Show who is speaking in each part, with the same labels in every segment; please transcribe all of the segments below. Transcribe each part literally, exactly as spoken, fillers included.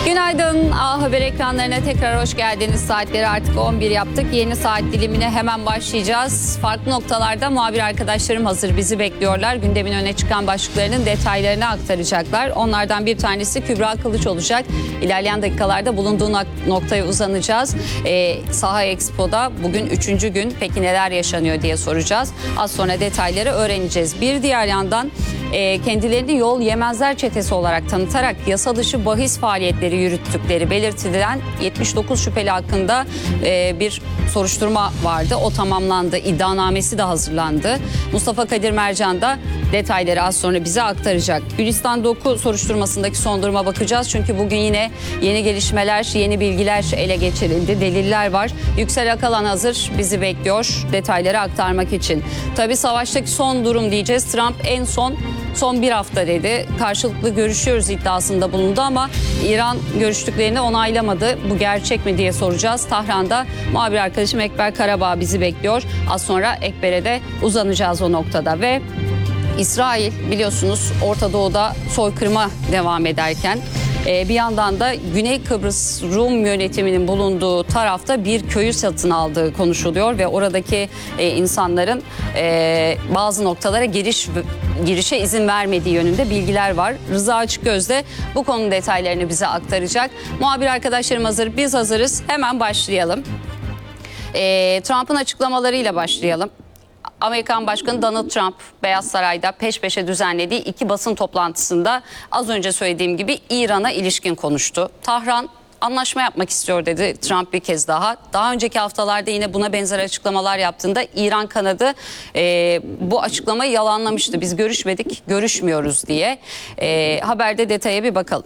Speaker 1: Günaydın. A Haber ekranlarına tekrar hoş geldiniz. Saatleri artık on bir yaptık. Yeni saat dilimine hemen başlayacağız. Farklı noktalarda muhabir arkadaşlarım hazır bizi bekliyorlar. Gündemin öne çıkan başlıklarının detaylarını aktaracaklar. Onlardan bir tanesi Kübra Kılıç olacak. İlerleyen dakikalarda bulunduğu noktaya uzanacağız. Ee, Saha Expo'da bugün üçüncü gün. Peki neler yaşanıyor diye soracağız. Az sonra detayları öğreneceğiz. Bir diğer yandan e, kendilerini yol yemezler çetesi olarak tanıtarak yasa dışı bahis faaliyetleri yürüttükleri belirtilen yetmiş dokuz şüpheli hakkında e, bir soruşturma vardı. O tamamlandı. İddianamesi de hazırlandı. Mustafa Kadir Mercan da detayları az sonra bize aktaracak. Gülistan Doku soruşturmasındaki son duruma bakacağız. Çünkü bugün yine yeni gelişmeler, yeni bilgiler ele geçirildi. Deliller var. Yüksel Akalan hazır bizi bekliyor detayları aktarmak için. Tabii savaştaki son durum diyeceğiz. Trump en son son bir hafta dedi. Karşılıklı görüşüyoruz iddiasında bulundu ama İran görüştüklerini onaylamadı. Bu gerçek mi diye soracağız. Tahran'da muhabir arkadaşım Ekber Karabağ bizi bekliyor. Az sonra Ekber'e de uzanacağız o noktada ve İsrail biliyorsunuz Orta Doğu'da soykırıma devam ederken bir yandan da Güney Kıbrıs Rum yönetiminin bulunduğu tarafta bir köyü satın aldığı konuşuluyor ve oradaki insanların bazı noktalara giriş girişe izin vermediği yönünde bilgiler var. Rıza Açıkgöz de bu konunun detaylarını bize aktaracak. Muhabir arkadaşlarım hazır, biz hazırız. Hemen başlayalım. Trump'ın açıklamalarıyla başlayalım. Amerikan Başkanı Donald Trump Beyaz Saray'da peş peşe düzenlediği iki basın toplantısında az önce söylediğim gibi İran'a ilişkin konuştu. Tahran anlaşma yapmak istiyor dedi Trump bir kez daha. Daha önceki haftalarda yine buna benzer açıklamalar yaptığında İran kanadı e, bu açıklamayı yalanlamıştı. Biz görüşmedik, görüşmüyoruz diye. E, haberde detaya bir bakalım.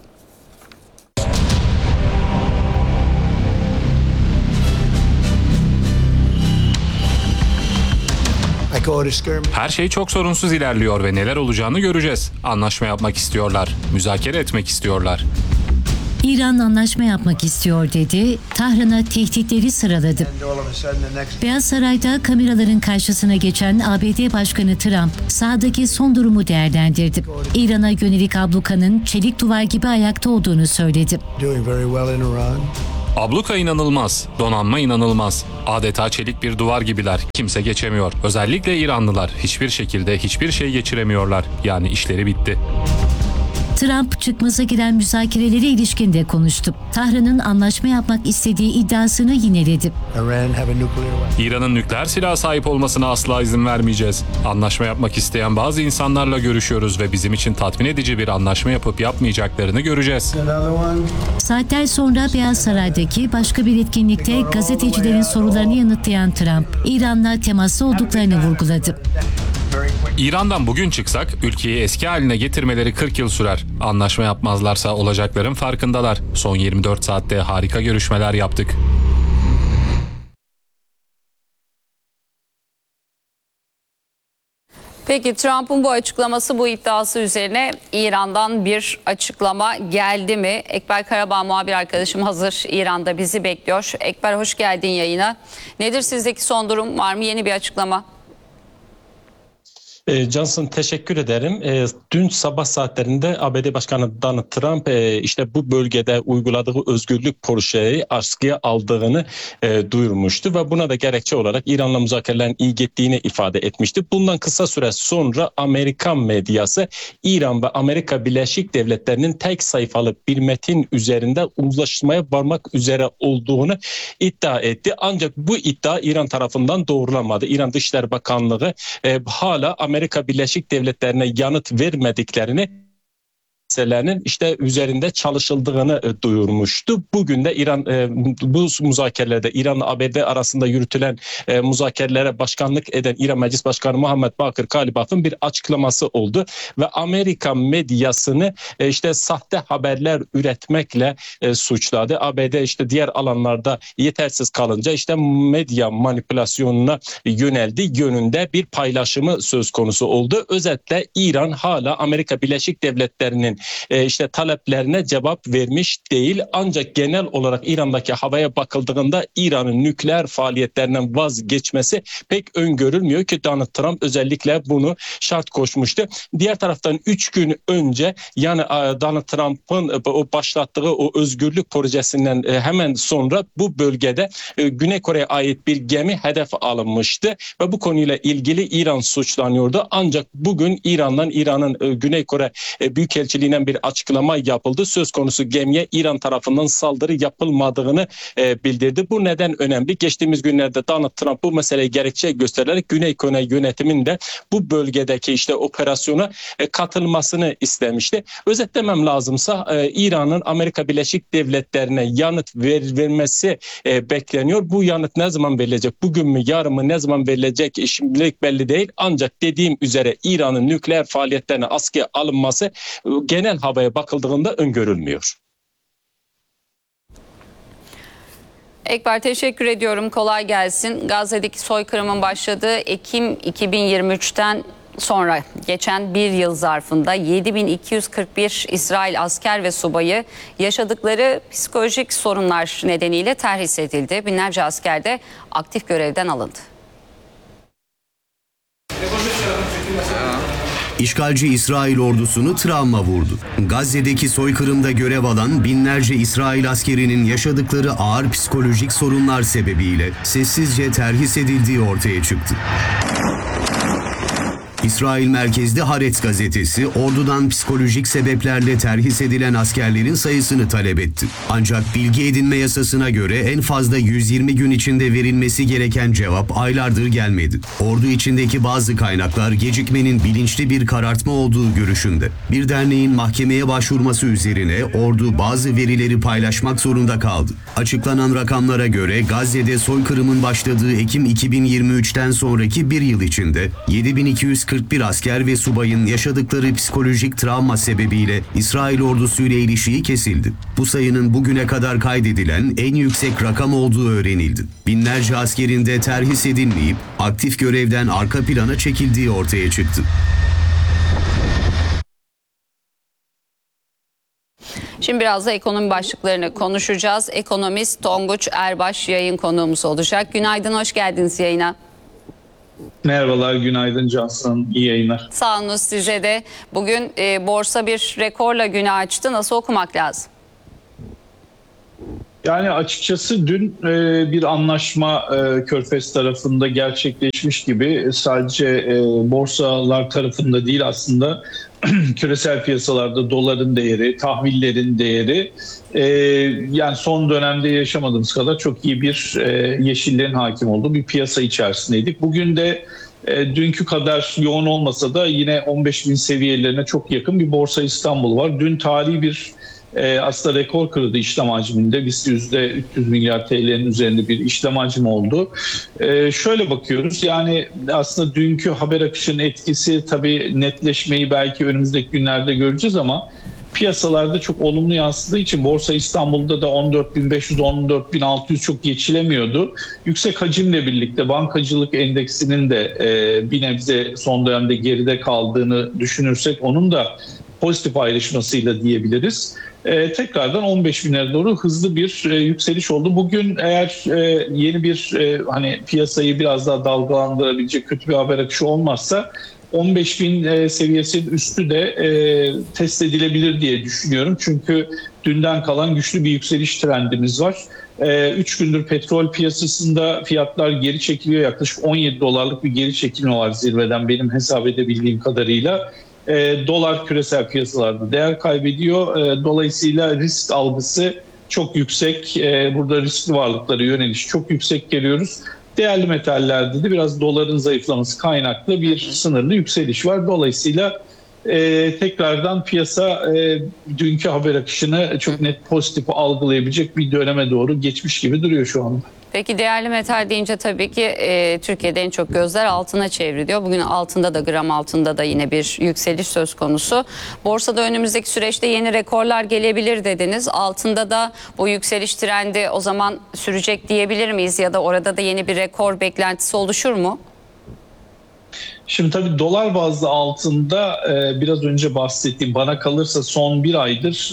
Speaker 2: Her şey çok sorunsuz ilerliyor ve neler olacağını göreceğiz. Anlaşma yapmak istiyorlar, müzakere etmek istiyorlar.
Speaker 3: İran anlaşma yapmak istiyor dedi, Tahran'a tehditleri sıraladı. Beyaz Saray'da kameraların karşısına geçen A B D Başkanı Trump sahadaki son durumu değerlendirdi. İran'a yönelik ablukanın çelik duvar gibi ayakta olduğunu söyledi.
Speaker 2: Abluka inanılmaz, donanma inanılmaz. Adeta çelik bir duvar gibiler. Kimse geçemiyor. Özellikle İranlılar hiçbir şekilde hiçbir şey geçiremiyorlar. Yani işleri bitti.
Speaker 3: Trump çıkmaza giren müzakerelere ilişkin de konuştu. Tahran'ın anlaşma yapmak istediği iddiasını yineledi.
Speaker 2: İran'ın nükleer silaha sahip olmasına asla izin vermeyeceğiz. Anlaşma yapmak isteyen bazı insanlarla görüşüyoruz ve bizim için tatmin edici bir anlaşma yapıp yapmayacaklarını göreceğiz.
Speaker 3: Saatler sonra Beyaz Saray'daki başka bir etkinlikte gazetecilerin sorularını yanıtlayan Trump, İran'la temaslı olduklarını vurguladı.
Speaker 2: İran'dan bugün çıksak ülkeyi eski haline getirmeleri kırk yıl sürer. Anlaşma yapmazlarsa olacakların farkındalar. Son yirmi dört saatte harika görüşmeler yaptık.
Speaker 1: Peki Trump'ın bu açıklaması, bu iddiası üzerine İran'dan bir açıklama geldi mi? Ekber Karabağ muhabir arkadaşım hazır, İran'da bizi bekliyor. Ekber hoş geldin yayına. Nedir sizdeki son durum? Var mı yeni bir açıklama?
Speaker 4: E, Johnson teşekkür ederim. E, dün sabah saatlerinde A B D Başkanı Donald Trump e, işte bu bölgede uyguladığı özgürlük projeyi askıya aldığını e, duyurmuştu ve buna da gerekçe olarak İran'la müzakerelerin iyi gittiğini ifade etmişti. Bundan kısa süre sonra Amerikan medyası İran ve Amerika Birleşik Devletleri'nin tek sayfalı bir metin üzerinde uzlaşmaya varmak üzere olduğunu iddia etti. Ancak bu iddia İran tarafından doğrulanmadı. İran Dışişleri Bakanlığı e, hala Amerika Amerika Birleşik Devletleri'ne yanıt vermediklerini, meselelerinin işte üzerinde çalışıldığını e, duyurmuştu. Bugün de İran e, bu müzakerelerde İran'la A B D arasında yürütülen e, müzakerelere başkanlık eden İran Meclis Başkanı Muhammed Bakır Kalibaf'ın bir açıklaması oldu ve Amerika medyasını e, işte sahte haberler üretmekle e, suçladı. A B D işte diğer alanlarda yetersiz kalınca işte medya manipülasyonuna yöneldi yönünde bir paylaşımı söz konusu oldu. Özetle İran hala Amerika Birleşik Devletleri'nin ülkelerin e, işte taleplerine cevap vermiş değil. Ancak genel olarak İran'daki havaya bakıldığında İran'ın nükleer faaliyetlerinden vazgeçmesi pek öngörülmüyor ki Donald Trump özellikle bunu şart koşmuştu. Diğer taraftan üç gün önce yani Donald Trump'ın o başlattığı o özgürlük projesinden hemen sonra bu bölgede Güney Kore'ye ait bir gemi hedef alınmıştı ve bu konuyla ilgili İran suçlanıyordu. Ancak bugün İran'dan İran'ın Güney Kore Büyükelçiliğinden bir açıklama yapıldı. Söz konusu gemiye İran tarafından saldırı yapılmadığını bildirdi. Bu neden önemli? Geçtiğimiz günlerde Donald Trump bu meseleyi gerekçe göstererek Güney Kore yönetiminde bu bölgedeki işte operasyona katılmasını istemişti. Özetlemem lazımsa İran'ın Amerika Birleşik Devletleri'ne yanıt ver, vermesi bekleniyor. Bu yanıt ne zaman verilecek? Bugün mü, yarın mı, ne zaman verilecek? Şimdilik belli değil. Ancak dediğim üzere İran'ın nükleer faaliyetlerine askıya alınması genel havaya bakıldığında öngörülmüyor.
Speaker 1: Ekber, teşekkür ediyorum. Kolay gelsin. Gazze'deki soykırımın başladığı Ekim iki bin yirmi üçten sonra geçen bir yıl zarfında yedi bin iki yüz kırk bir İsrail asker ve subayı yaşadıkları psikolojik sorunlar nedeniyle terhis edildi. Binlerce asker de aktif görevden alındı.
Speaker 5: İşgalci İsrail ordusunu travma vurdu. Gazze'deki soykırımda görev alan binlerce İsrail askerinin yaşadıkları ağır psikolojik sorunlar sebebiyle sessizce terhis edildiği ortaya çıktı. İsrail merkezli Haaretz gazetesi ordudan psikolojik sebeplerle terhis edilen askerlerin sayısını talep etti. Ancak bilgi edinme yasasına göre en fazla yüz yirmi gün içinde verilmesi gereken cevap aylardır gelmedi. Ordu içindeki bazı kaynaklar gecikmenin bilinçli bir karartma olduğu görüşünde. Bir derneğin mahkemeye başvurması üzerine ordu bazı verileri paylaşmak zorunda kaldı. Açıklanan rakamlara göre Gazze'de soykırımın başladığı Ekim iki bin yirmi üçten sonraki bir yıl içinde yedi bin iki yüz kırk bir asker ve subayın yaşadıkları psikolojik travma sebebiyle İsrail ordusuyla ilişiği kesildi. Bu sayının bugüne kadar kaydedilen en yüksek rakam olduğu öğrenildi. Binlerce askerin de terhis edilmeyip aktif görevden arka plana çekildiği ortaya çıktı.
Speaker 1: Şimdi biraz da ekonomi başlıklarını konuşacağız. Ekonomist Tonguç Erbaş yayın konuğumuz olacak. Günaydın, hoş geldiniz yayına.
Speaker 6: Merhabalar, günaydın Cansın, iyi yayınlar.
Speaker 1: Sağ olun size de. Bugün e, borsa bir rekorla günü açtı. Nasıl okumak lazım?
Speaker 6: Yani açıkçası dün e, bir anlaşma e, Körfez tarafında gerçekleşmiş gibi sadece e, borsalar tarafında değil aslında küresel piyasalarda doların değeri, tahvillerin değeri e, yani son dönemde yaşamadığımız kadar çok iyi bir e, yeşillerin hakim olduğu bir piyasa içerisindeydik. Bugün de e, dünkü kadar yoğun olmasa da yine on beş bin seviyelerine çok yakın bir Borsa İstanbul var. Dün tarihi bir e, aslında rekor kırdı işlem hacminde. BIST yüzde üç yüz milyar T L'nin üzerinde bir işlem hacmi oldu. E, şöyle bakıyoruz, yani aslında dünkü haber akışının etkisi tabii netleşmeyi belki önümüzdeki günlerde göreceğiz ama piyasalarda çok olumlu yansıdığı için Borsa İstanbul'da da on dört bin beş yüz on dört bin altı yüz çok geçilemiyordu. Yüksek hacimle birlikte bankacılık endeksinin de e, bir nebze son dönemde geride kaldığını düşünürsek onun da pozitif ayrışmasıyla diyebiliriz. Ee, tekrardan on beş binlere doğru hızlı bir e, yükseliş oldu. Bugün eğer e, yeni bir e, hani piyasayı biraz daha dalgalandırabilecek kötü bir haber akışı olmazsa on beş bin e, seviyesinin üstü de e, test edilebilir diye düşünüyorum. Çünkü dünden kalan güçlü bir yükseliş trendimiz var. üç gündür petrol piyasasında fiyatlar geri çekiliyor. Yaklaşık on yedi dolarlık bir geri çekilme var zirveden benim hesap edebildiğim kadarıyla. E, dolar küresel piyasalarda değer kaybediyor. E, dolayısıyla risk algısı çok yüksek. E, burada riskli varlıklara yöneliş çok yüksek görüyoruz. Değerli metallerde de biraz doların zayıflaması kaynaklı bir sınırlı yükseliş var. Dolayısıyla e, tekrardan piyasa e, dünkü haber akışını çok net pozitif algılayabilecek bir döneme doğru geçmiş gibi duruyor şu anda.
Speaker 1: Peki değerli metal deyince tabii ki e, Türkiye'de en çok gözler altına çevriliyor. Bugün altında da gram altında da yine bir yükseliş söz konusu. Borsada önümüzdeki süreçte yeni rekorlar gelebilir dediniz. Altında da bu yükseliş trendi o zaman sürecek diyebilir miyiz? Ya da orada da yeni bir rekor beklentisi oluşur mu?
Speaker 6: Şimdi tabii dolar bazlı altında e, biraz önce bahsettiğim, bana kalırsa son bir aydır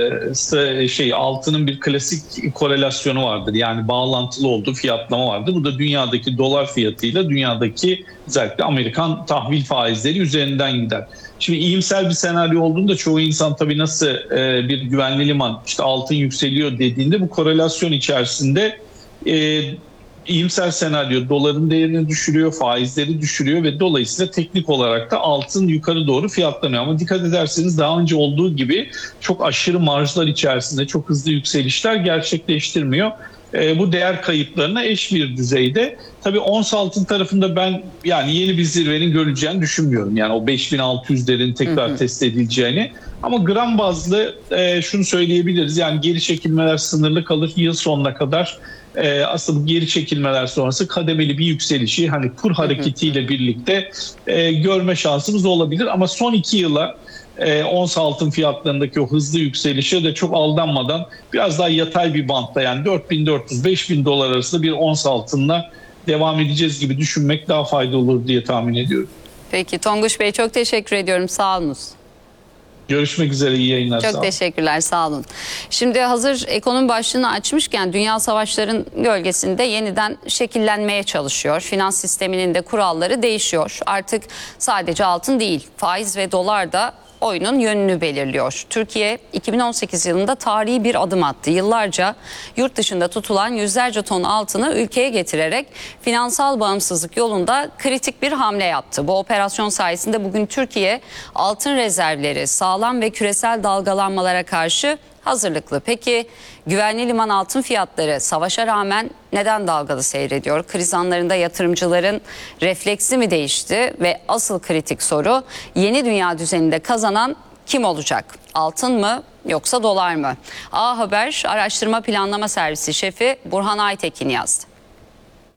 Speaker 6: e, şey altının bir klasik korelasyonu vardır. Yani bağlantılı olduğu fiyatlama vardır. Bu da dünyadaki dolar fiyatıyla dünyadaki özellikle Amerikan tahvil faizleri üzerinden gider. Şimdi iyimser bir senaryo olduğunda çoğu insan tabii nasıl e, bir güvenli liman, işte altın yükseliyor dediğinde bu korelasyon içerisinde e, İyimser senaryo doların değerini düşürüyor, faizleri düşürüyor ve dolayısıyla teknik olarak da altın yukarı doğru fiyatlanıyor. Ama dikkat ederseniz daha önce olduğu gibi çok aşırı marjlar içerisinde çok hızlı yükselişler gerçekleştirmiyor. E, bu değer kayıplarına eş bir düzeyde. Tabii ons altın tarafında ben yani yeni bir zirvenin görüleceğini düşünmüyorum. Yani o beş bin altı yüzlerin tekrar hı hı. test edileceğini. Ama gram bazlı e, şunu söyleyebiliriz. Yani geri çekilmeler sınırlı kalır. Yıl sonuna kadar e, aslında geri çekilmeler sonrası kademeli bir yükselişi hani kur hareketiyle birlikte e, görme şansımız olabilir. Ama son iki yıla e, ons altın fiyatlarındaki o hızlı yükselişe de çok aldanmadan biraz daha yatay bir bantta, yani dört bin dört yüz beş bin dolar arasında bir ons altınla devam edeceğiz gibi düşünmek daha faydalı olur diye tahmin ediyorum.
Speaker 1: Peki Tonguç Bey, çok teşekkür ediyorum. Sağ olunuz.
Speaker 6: Görüşmek üzere, iyi yayınlar.
Speaker 1: Çok
Speaker 6: sağ olun.
Speaker 1: teşekkürler, sağ olun. Şimdi hazır ekonomi başlığını açmışken dünya savaşların gölgesinde yeniden şekillenmeye çalışıyor. Finans sisteminin de kuralları değişiyor. Artık sadece altın değil, faiz ve dolar da oyunun yönünü belirliyor. Türkiye iki bin on sekiz yılında tarihi bir adım attı. Yıllarca yurt dışında tutulan yüzlerce ton altını ülkeye getirerek finansal bağımsızlık yolunda kritik bir hamle yaptı. Bu operasyon sayesinde bugün Türkiye altın rezervleri sağlam ve küresel dalgalanmalara karşı hazırlıklı. Peki güvenli liman altın fiyatları savaşa rağmen neden dalgalı seyrediyor? Kriz anlarında yatırımcıların refleksi mi değişti? Ve asıl kritik soru, yeni dünya düzeninde kazanan kim olacak? Altın mı yoksa dolar mı? A Haber Araştırma Planlama Servisi şefi Burhan Aytekin yazdı.